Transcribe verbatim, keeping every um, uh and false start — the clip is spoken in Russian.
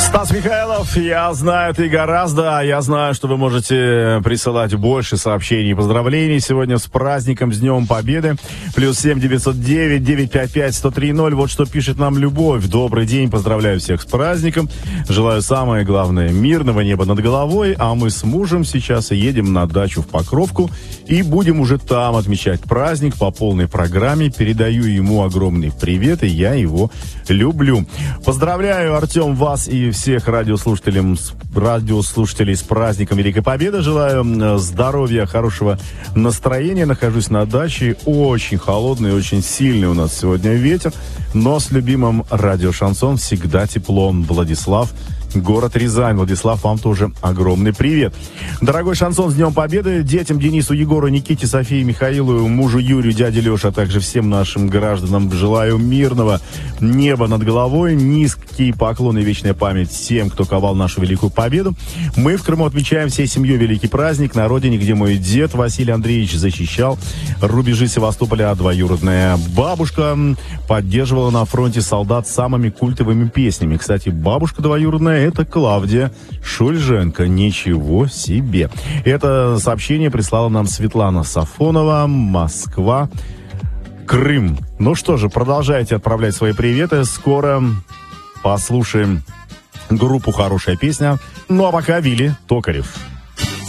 Стас Михайлов, я знаю, ты гораздо, я знаю, что вы можете присылать больше сообщений и поздравлений сегодня с праздником, с Днем Победы. Плюс семь девятьсот девять девятьсот пятьдесят пять сто три ноль, вот что пишет нам Любовь. Добрый день, поздравляю всех с праздником. Желаю самое главное, мирного неба над головой, а мы с мужем сейчас едем на дачу в Покровку и будем уже там отмечать праздник по полной программе. Передаю ему огромный привет, и я его люблю. Поздравляю, Артем, вас и всех радиослушателей, радиослушателей с праздником Великой Победы. Желаю здоровья, хорошего настроения. Нахожусь на даче. Очень холодный, очень сильный у нас сегодня ветер. Но с любимым радио «Шансон» всегда тепло. Владислав, город Рязань. Владислав, вам тоже огромный привет. Дорогой «Шансон», с Днем Победы. Детям Денису, Егору, Никите, Софии, Михаилу, мужу Юрию, дяде Леше, а также всем нашим гражданам желаю мирного неба над головой. Низкий поклон и вечная память всем, кто ковал нашу великую победу. Мы в Крыму отмечаем всей семьей великий праздник на родине, где мой дед Василий Андреевич защищал рубежи Севастополя, а двоюродная бабушка поддерживала на фронте солдат самыми культовыми песнями. Кстати, бабушка двоюродная — это Клавдия Шульженко. Ничего себе. Это сообщение прислала нам Светлана Сафонова, Москва, Крым. Ну что же, продолжайте отправлять свои приветы. Скоро послушаем группу «Хорошая песня». Ну а пока Вилли Токарев.